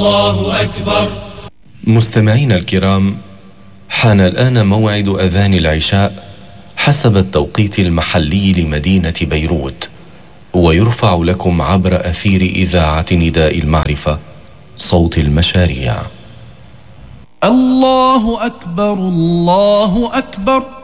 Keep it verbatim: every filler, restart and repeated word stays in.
الله أكبر. مستمعينا الكرام، حان الآن موعد أذان العشاء حسب التوقيت المحلي لمدينة بيروت، ويرفع لكم عبر أثير إذاعة نداء المعرفة صوت المشاريع. الله أكبر الله أكبر.